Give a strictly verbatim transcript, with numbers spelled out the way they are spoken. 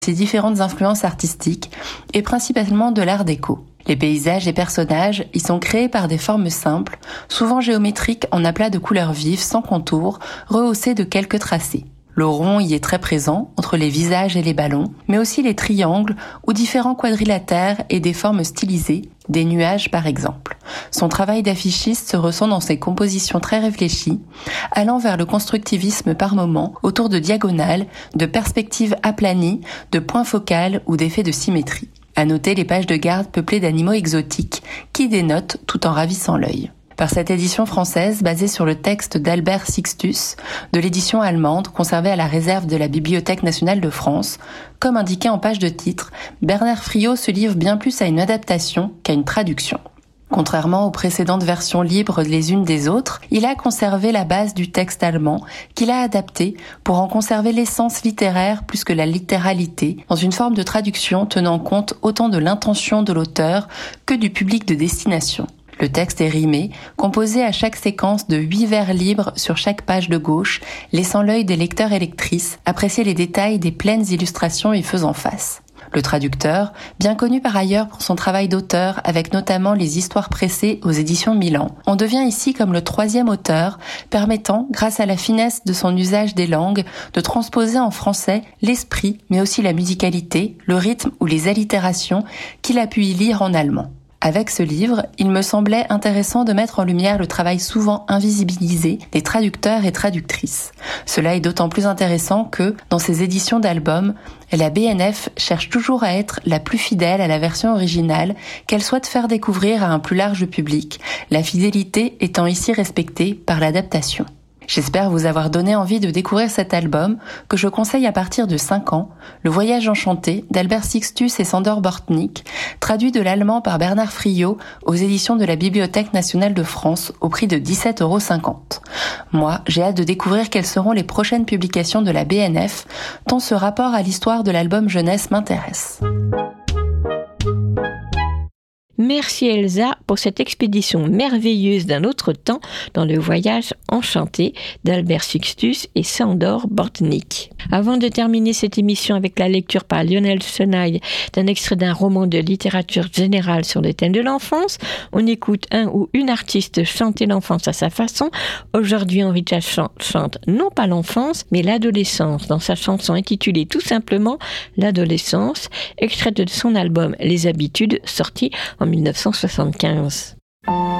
ses différentes influences artistiques et principalement de l'art déco. Les paysages et personnages y sont créés par des formes simples, souvent géométriques en aplats de couleurs vives sans contour, rehaussés de quelques tracés. Le rond y est très présent, entre les visages et les ballons, mais aussi les triangles ou différents quadrilatères et des formes stylisées, des nuages par exemple. Son travail d'affichiste se ressent dans ses compositions très réfléchies, allant vers le constructivisme par moments, autour de diagonales, de perspectives aplanies, de points focaux ou d'effets de symétrie. À noter les pages de garde peuplées d'animaux exotiques qui dénotent tout en ravissant l'œil. Par cette édition française basée sur le texte d'Albert Sixtus, de l'édition allemande conservée à la réserve de la Bibliothèque nationale de France, comme indiqué en page de titre, Bernard Friot se livre bien plus à une adaptation qu'à une traduction. Contrairement aux précédentes versions libres les unes des autres, il a conservé la base du texte allemand qu'il a adapté pour en conserver l'essence littéraire plus que la littéralité, dans une forme de traduction tenant compte autant de l'intention de l'auteur que du public de destination. Le texte est rimé, composé à chaque séquence de huit vers libres sur chaque page de gauche, laissant l'œil des lecteurs et lectrices apprécier les détails des pleines illustrations y faisant face. Le traducteur, bien connu par ailleurs pour son travail d'auteur avec notamment les histoires pressées aux éditions Milan, en devient ici comme le troisième auteur, permettant, grâce à la finesse de son usage des langues, de transposer en français l'esprit, mais aussi la musicalité, le rythme ou les allitérations qu'il a pu y lire en allemand. Avec ce livre, il me semblait intéressant de mettre en lumière le travail souvent invisibilisé des traducteurs et traductrices. Cela est d'autant plus intéressant que, dans ses éditions d'albums, la B N F cherche toujours à être la plus fidèle à la version originale qu'elle souhaite faire découvrir à un plus large public, la fidélité étant ici respectée par l'adaptation. J'espère vous avoir donné envie de découvrir cet album que je conseille à partir de cinq ans, Le Voyage enchanté d'Albert Sixtus et Sándor Bortník, traduit de l'allemand par Bernard Friot aux éditions de la Bibliothèque nationale de France au prix de dix-sept euros cinquante. Moi, j'ai hâte de découvrir quelles seront les prochaines publications de la B N F, tant ce rapport à l'histoire de l'album jeunesse m'intéresse. Merci Elsa pour cette expédition merveilleuse d'un autre temps dans le voyage enchanté d'Albert Sixtus et Sándor Bortník. Avant de terminer cette émission avec la lecture par Lionel Chenaille d'un extrait d'un roman de littérature générale sur le thème de l'enfance, on écoute un ou une artiste chanter l'enfance à sa façon. Aujourd'hui, Henri Chat chante non pas l'enfance, mais l'adolescence dans sa chanson intitulée tout simplement L'adolescence, extraite de son album Les Habitudes, sorti en mille neuf cent soixante-quinze.